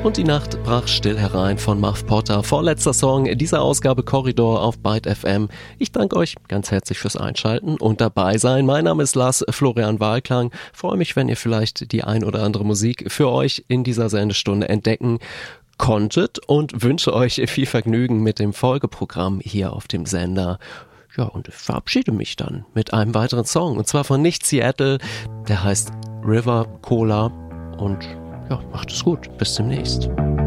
Und die Nacht brach still herein von Muff Potter. Vorletzter Song in dieser Ausgabe Korridor auf Byte FM. Ich danke euch ganz herzlich fürs Einschalten und dabei sein. Mein Name ist Lars Florian Wahlklang. Freue mich, wenn ihr vielleicht die ein oder andere Musik für euch in dieser Sendestunde entdecken konntet und wünsche euch viel Vergnügen mit dem Folgeprogramm hier auf dem Sender. Ja, und ich verabschiede mich dann mit einem weiteren Song und zwar von Nicht Seattle. Der heißt River Cola und ja, macht es gut. Bis demnächst.